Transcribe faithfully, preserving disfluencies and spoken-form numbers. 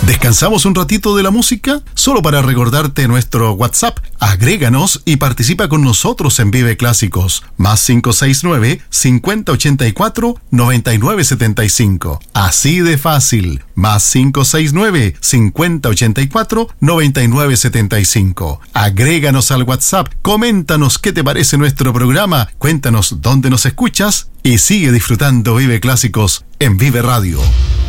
¿Descansamos un ratito de la música? Solo para recordarte nuestro WhatsApp. Agréganos y participa con nosotros en Vive Clásicos. Más cinco seis nueve, cincuenta ochenta y cuatro, noventa y nueve setenta y cinco. Así de fácil. Más cinco seis nueve, cincuenta ochenta y cuatro, noventa y nueve setenta y cinco. Agréganos al WhatsApp. Coméntanos qué te parece nuestro programa. Cuéntanos dónde nos escuchas y sigue disfrutando Vive Clásicos en Vive Radio.